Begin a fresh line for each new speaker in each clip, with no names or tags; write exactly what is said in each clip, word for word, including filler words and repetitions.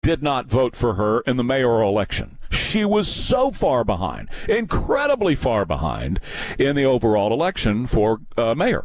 did not vote for her in the mayoral election. She was so far behind, incredibly far behind, in the overall election for uh, mayor.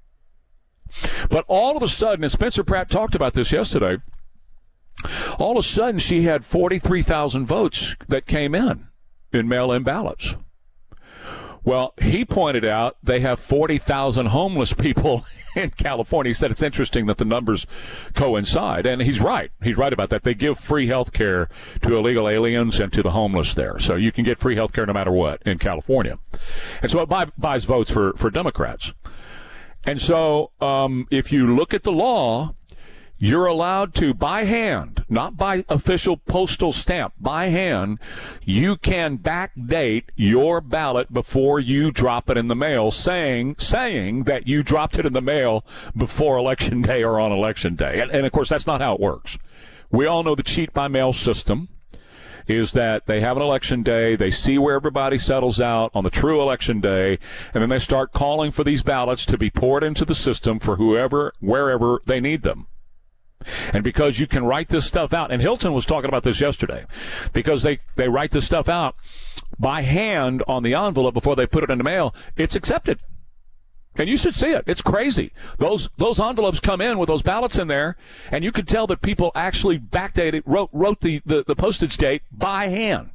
But all of a sudden, and Spencer Pratt talked about this yesterday, all of a sudden she had forty-three thousand votes that came in, in mail-in ballots. Well, he pointed out they have forty thousand homeless people in California. He said it's interesting that the numbers coincide, and he's right. He's right about that. They give free health care to illegal aliens and to the homeless there. So you can get free health care no matter what in California. And so it buy, buys votes for, for Democrats. And so um, if you look at the law, you're allowed to, by hand, not by official postal stamp, by hand, you can backdate your ballot before you drop it in the mail, saying saying that you dropped it in the mail before Election Day or on Election Day. And, and of course, that's not how it works. We all know the cheat-by-mail system is that they have an election day, they see where everybody settles out on the true election day, and then they start calling for these ballots to be poured into the system for whoever, wherever they need them. And because you can write this stuff out, and Hilton was talking about this yesterday, because they, they write this stuff out by hand on the envelope before they put it in the mail, it's accepted. And you should see it. It's crazy. Those those envelopes come in with those ballots in there, and you could tell that people actually backdated, wrote wrote the, the, the postage date by hand.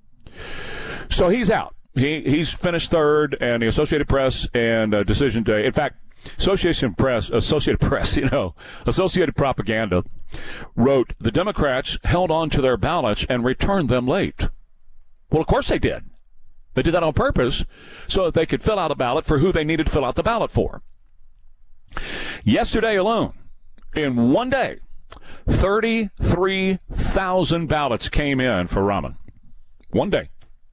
So he's out. He He's finished third, and the Associated Press and uh, Decision Day. In fact, Associated Press, Associated Press, you know, Associated Propaganda wrote, the Democrats held on to their ballots and returned them late. Well, of course they did. They did that on purpose so that they could fill out a ballot for who they needed to fill out the ballot for. Yesterday alone, in one day, thirty-three thousand ballots came in for Rahman. One day.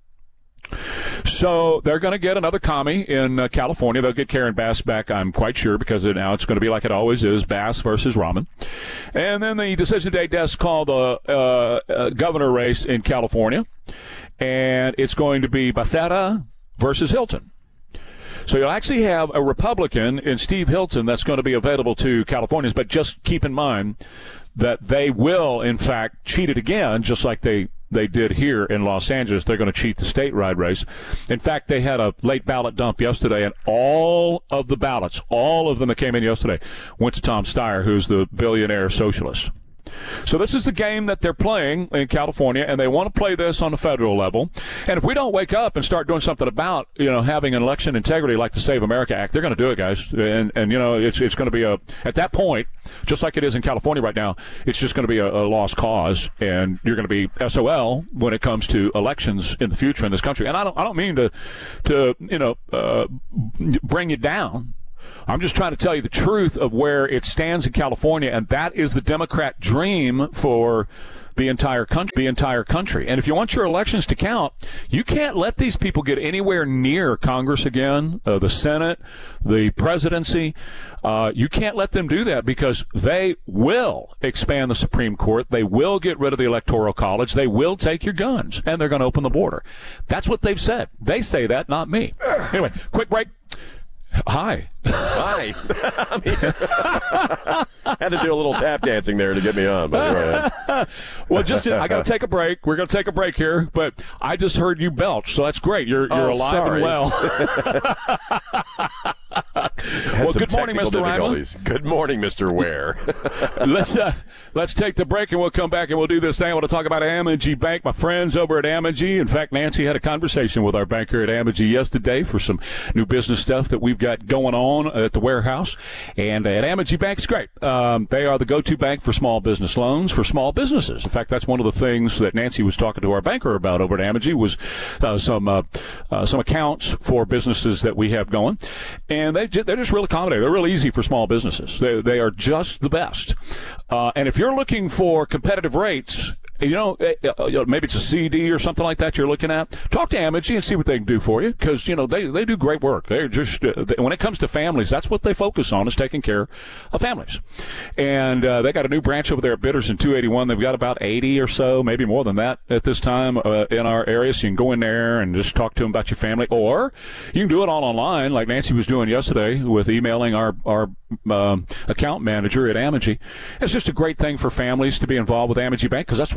So they're going to get another commie in uh, California. They'll get Karen Bass back, I'm quite sure, because now it's going to be like it always is, Bass versus Rahman. And then the Decision Day desk called the uh, uh, governor race in California, and it's going to be Becerra versus Hilton. So you'll actually have a Republican in Steve Hilton that's going to be available to Californians, but just keep in mind that they will, in fact, cheat it again, just like they they did here in Los Angeles. They're going to cheat the statewide race. In fact, they had a late ballot dump yesterday, and all of the ballots, all of them that came in yesterday, went to Tom Steyer, who's the billionaire socialist. So this is the game that they're playing in California, and they want to play this on the federal level. And if we don't wake up and start doing something about, you know, having an election integrity like the Save America Act, they're going to do it, guys. And, and you know, it's it's going to be a, at that point, just like it is in California right now, it's just going to be a, a lost cause, and you're going to be S O L when it comes to elections in the future in this country. And I don't I don't mean to, to you know, uh, bring you down. I'm just trying to tell you the truth of where it stands in California, and that is the Democrat dream for the entire country. The entire country. And if you want your elections to count, you can't let these people get anywhere near Congress again, uh, the Senate, the presidency. Uh, you can't let them do that, because they will expand the Supreme Court. They will get rid of the Electoral College. They will take your guns, and they're going to open the border. That's what they've said. They say that, not me. Anyway, quick break. Hi.
Hi. I'm here. Had to do a little tap dancing there to get me on. But right.
Well, just I got to take a break. We're going to take a break here, but I just heard you belch, so that's great. You're you're
oh,
alive
sorry.
and well. Well, good morning, Mister Ryman.
Good morning, Mister Ware.
let's uh, let's take the break, and we'll come back and we'll do this thing. I want to talk about Amegy Bank. My friends over at Amegy. In fact, Nancy had a conversation with our banker at Amegy yesterday for some new business stuff that we've got going on at the warehouse. And at Amegy Bank, it's great. Um, they are the go-to bank for small business loans for small businesses. In fact, that's one of the things that Nancy was talking to our banker about over at Amegy was uh, some uh, uh, some accounts for businesses that we have going. And they, they're just real accommodating. They're real easy for small businesses. They, they are just the best. Uh, and if you're looking for competitive rates, you know, maybe it's a C D or something like that you're looking at, talk to Amegy and see what they can do for you, because, you know, they, they do great work. They're just, uh, they, when it comes to families, that's what they focus on, is taking care of families. And uh, they got a new branch over there at Bitters in two eighty-one. They've got about eighty or so, maybe more than that at this time uh, in our area. So you can go in there and just talk to them about your family. Or you can do it all online like Nancy was doing yesterday with emailing our, our um, account manager at Amegy. It's just a great thing for families to be involved with Amegy Bank, because that's what